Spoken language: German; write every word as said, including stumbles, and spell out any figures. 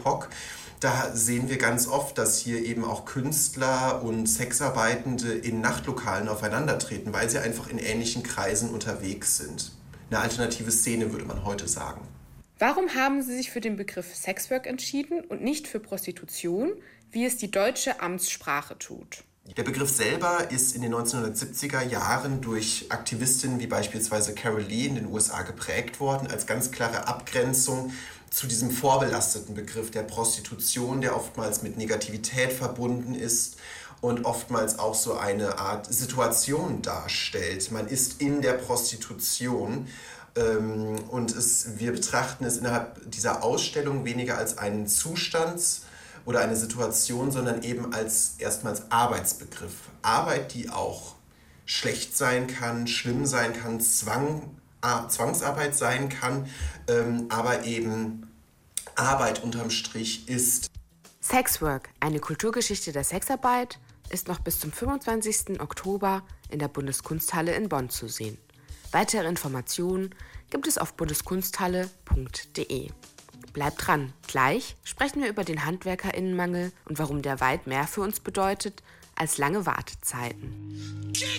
B I P O C, da sehen wir ganz oft, dass hier eben auch Künstler und Sexarbeitende in Nachtlokalen aufeinandertreten, weil sie einfach in ähnlichen Kreisen unterwegs sind. Eine alternative Szene, würde man heute sagen. Warum haben Sie sich für den Begriff Sexwork entschieden und nicht für Prostitution, wie es die deutsche Amtssprache tut? Der Begriff selber ist in den neunzehnhundertsiebziger Jahren durch Aktivistinnen wie beispielsweise Carol Lee in den U S A geprägt worden, als ganz klare Abgrenzung zu diesem vorbelasteten Begriff der Prostitution, der oftmals mit Negativität verbunden ist und oftmals auch so eine Art Situation darstellt. Man ist in der Prostitution ähm, und es, wir betrachten es innerhalb dieser Ausstellung weniger als einen Zustands- oder eine Situation, sondern eben als erstmals Arbeitsbegriff. Arbeit, die auch schlecht sein kann, schlimm sein kann, Zwang, Zwangsarbeit sein kann, ähm, aber eben Arbeit unterm Strich ist. Sexwork, eine Kulturgeschichte der Sexarbeit, ist noch bis zum fünfundzwanzigsten Oktober in der Bundeskunsthalle in Bonn zu sehen. Weitere Informationen gibt es auf bundeskunsthalle punkt de. Bleibt dran, gleich sprechen wir über den HandwerkerInnenmangel und warum der weit mehr für uns bedeutet als lange Wartezeiten.